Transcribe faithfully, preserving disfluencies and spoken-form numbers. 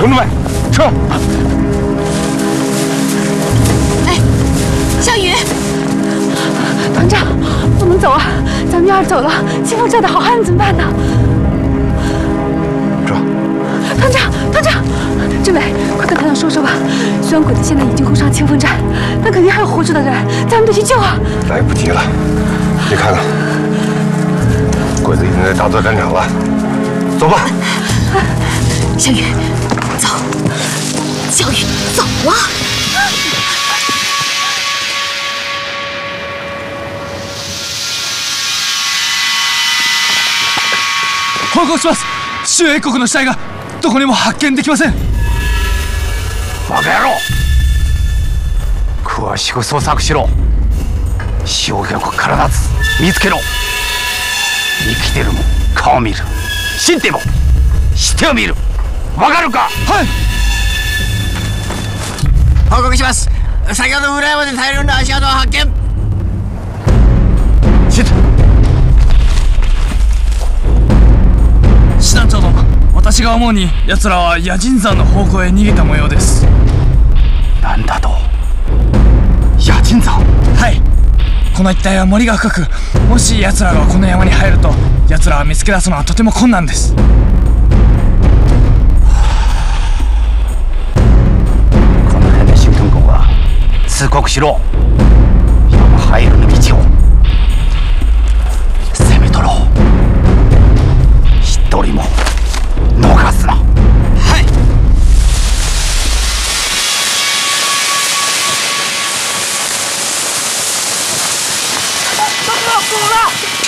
兄弟们，撤！ 哎，小雨， 团长，不能走啊！咱们要是走了，清风寨的好汉子怎么办呢？ 这， 团长，团长，政委，快跟团长说说吧。虽然鬼子现在已经攻上清风寨，但肯定还有活着的人，咱们得去救啊！ 来不及了，你看看，鬼子已经在大泽战场了。走吧。 小雨，走。小雨，走啊！ 報告します。周英国の死体がどこにも発見できません。 バカ野郎！詳しく捜索しろ。消極必ず見つけろ。生きてるも顔見る。死んでもしてを見る。わかるか？ はい。 報告します。先ほど裏山で大量の足跡を発見。 シッ師団長殿、私が思うに奴らは野人山の方向へ逃げた模様です。 なんだと？野人山？ はい。この一帯は森が深く、もし奴らがこの山に入ると奴らは見つけ出すのはとても困難です。 この辺で新屯軍は通告しろ。山入るの道を。